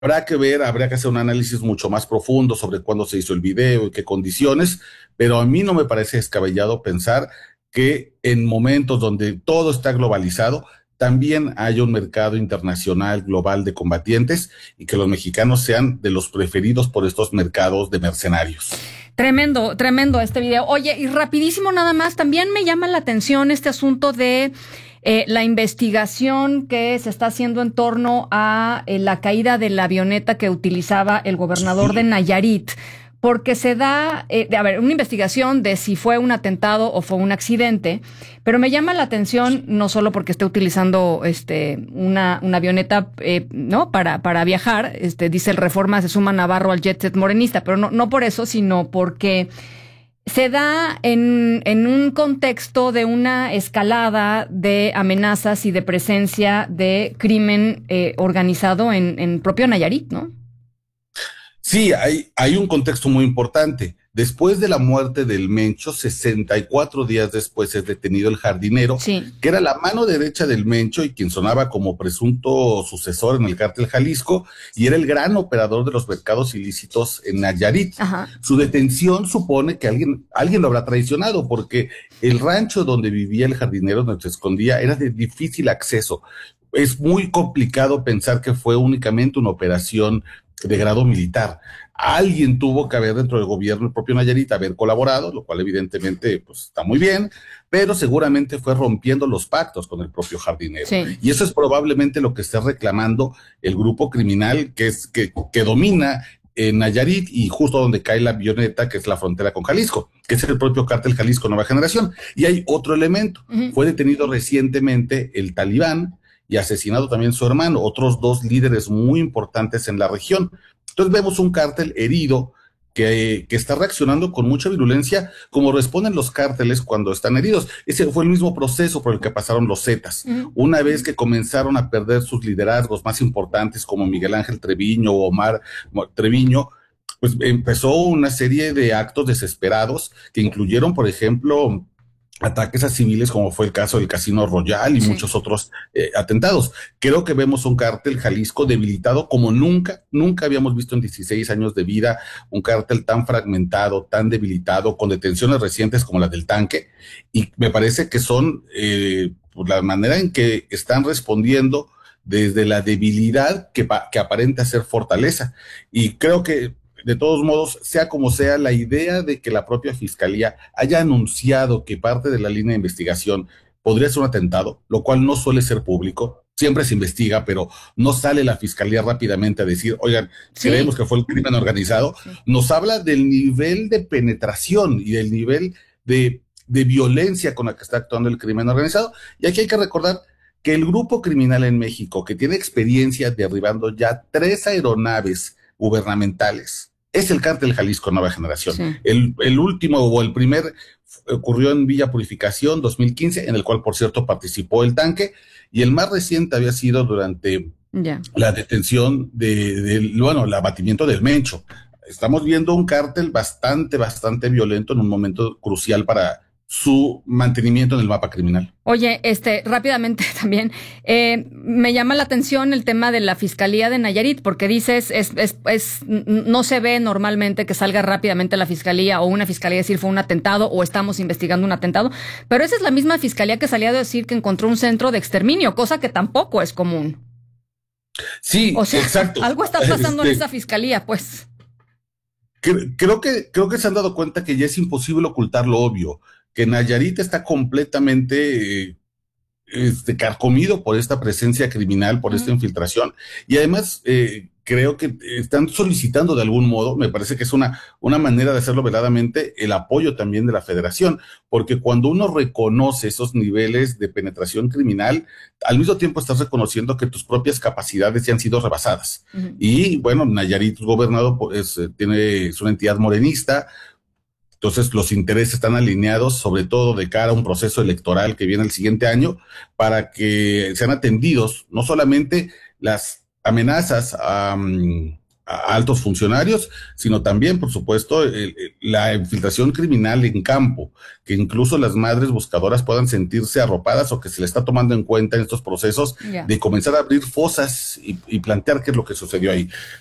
Habrá que ver, habría que hacer un análisis mucho más profundo sobre cuándo se hizo el video y qué condiciones, pero a mí no me parece descabellado pensar que en momentos donde todo está globalizado, también haya un mercado internacional global de combatientes y que los mexicanos sean de los preferidos por estos mercados de mercenarios. Tremendo, tremendo este video. Oye, y rapidísimo nada más, también me llama la atención este asunto de la investigación que se está haciendo en torno a la caída de la avioneta que utilizaba el gobernador de Sí. Nayarit. Porque se da, a ver, una investigación de si fue un atentado o fue un accidente, pero me llama la atención no solo porque esté utilizando una avioneta no para viajar, dice el Reforma, se suma Navarro al jet set morenista, pero no por eso, sino porque se da en un contexto de una escalada de amenazas y de presencia de crimen organizado en propio Nayarit, ¿no? Sí, hay un contexto muy importante. Después de la muerte del Mencho, 64 días después es detenido el jardinero, Sí. que era la mano derecha del Mencho y quien sonaba como presunto sucesor en el cártel Jalisco, y era el gran operador de los mercados ilícitos en Nayarit. Ajá. Su detención supone que alguien lo habrá traicionado, porque el rancho donde vivía el jardinero, donde se escondía, era de difícil acceso. Es muy complicado pensar que fue únicamente una operación de grado militar. Alguien tuvo que haber dentro del gobierno, el propio Nayarit, haber colaborado, lo cual evidentemente pues, está muy bien, pero seguramente fue rompiendo los pactos con el propio jardinero. Sí. Y eso es probablemente lo que esté reclamando el grupo criminal que domina en Nayarit y justo donde cae la avioneta, que es la frontera con Jalisco, que es el propio cártel Jalisco Nueva Generación. Y hay otro elemento. Uh-huh. Fue detenido recientemente el Talibán y asesinado también su hermano, otros dos líderes muy importantes en la región. Entonces vemos un cártel herido que está reaccionando con mucha virulencia, como responden los cárteles cuando están heridos. Ese fue el mismo proceso por el que pasaron los Zetas. Uh-huh. Una vez que comenzaron a perder sus liderazgos más importantes, como Miguel Ángel Treviño o Omar Treviño, pues empezó una serie de actos desesperados que incluyeron, por ejemplo, ataques a civiles, como fue el caso del Casino Royal y Sí. muchos otros atentados. Creo que vemos un cártel Jalisco debilitado como nunca habíamos visto en 16 años de vida, un cártel tan fragmentado, tan debilitado, con detenciones recientes como la del tanque, y me parece que son pues la manera en que están respondiendo desde la debilidad que aparenta ser fortaleza. Y creo que de todos modos, sea como sea, la idea de que la propia fiscalía haya anunciado que parte de la línea de investigación podría ser un atentado, lo cual no suele ser público, siempre se investiga, pero no sale la fiscalía rápidamente a decir, oigan, creemos Sí. que fue el crimen organizado, Sí. nos habla del nivel de penetración y del nivel de violencia con la que está actuando el crimen organizado. Y aquí hay que recordar que el grupo criminal en México, que tiene experiencia derribando ya 3 aeronaves gubernamentales, es el cártel Jalisco Nueva Generación. Sí. El último o el primer ocurrió en Villa Purificación 2015, en el cual, por cierto, participó el tanque, y el más reciente había sido durante Ya. la detención bueno, el abatimiento del Mencho. Estamos viendo un cártel bastante violento en un momento crucial para su mantenimiento en el mapa criminal. Oye, rápidamente también, me llama la atención el tema de la Fiscalía de Nayarit, porque dices, no se ve normalmente que salga rápidamente la Fiscalía o una Fiscalía decir fue un atentado o estamos investigando un atentado, pero esa es la misma Fiscalía que salía a decir que encontró un centro de exterminio, cosa que tampoco es común. Sí, O sea, exacto. algo está pasando en esa Fiscalía, pues. Creo que se han dado cuenta que ya es imposible ocultar lo obvio, que Nayarit está completamente carcomido por esta presencia criminal, por esta Uh-huh. infiltración, y además creo que están solicitando de algún modo, me parece que es una manera de hacerlo veladamente, el apoyo también de la federación, porque cuando uno reconoce esos niveles de penetración criminal, al mismo tiempo estás reconociendo que tus propias capacidades ya han sido rebasadas. Uh-huh. Y bueno, Nayarit, gobernado, es una entidad morenista. Entonces, los intereses están alineados, sobre todo de cara a un proceso electoral que viene el siguiente año, para que sean atendidos no solamente las amenazas a altos funcionarios, sino también, por supuesto, la infiltración criminal en campo, que incluso las madres buscadoras puedan sentirse arropadas o que se le está tomando en cuenta en estos procesos Ya. de comenzar a abrir fosas y plantear qué es lo que sucedió ahí.